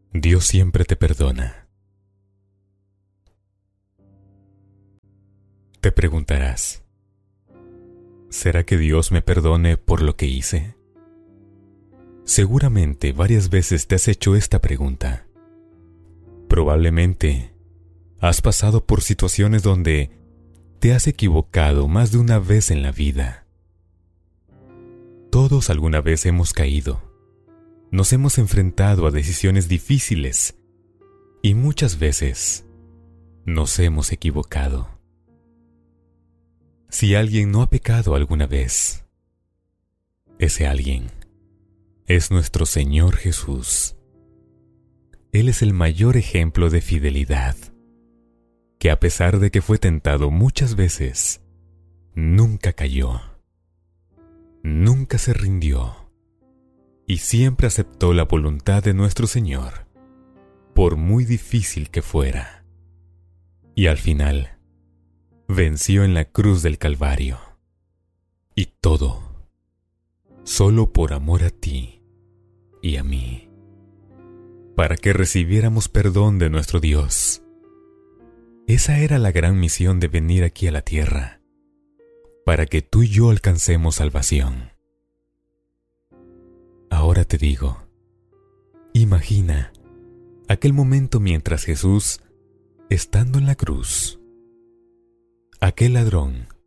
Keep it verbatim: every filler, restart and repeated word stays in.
Dios siempre te perdona. Te preguntarás, ¿será que Dios me perdone por lo que hice? Seguramente varias veces te has hecho esta pregunta. Probablemente has pasado por situaciones donde te has equivocado más de una vez en la vida. Todos alguna vez hemos caído. Nos hemos enfrentado a decisiones difíciles y muchas veces nos hemos equivocado. Si alguien no ha pecado alguna vez, ese alguien es nuestro Señor Jesús. Él es el mayor ejemplo de fidelidad, que a pesar de que fue tentado muchas veces, nunca cayó, nunca se rindió y siempre aceptó la voluntad de nuestro Señor, por muy difícil que fuera. Y al final, venció en la cruz del Calvario. Y todo, solo por amor a ti y a mí, para que recibiéramos perdón de nuestro Dios. Esa era la gran misión de venir aquí a la tierra, para que tú y yo alcancemos salvación. Ahora te digo, imagina aquel momento mientras Jesús, estando en la cruz, aquel ladrón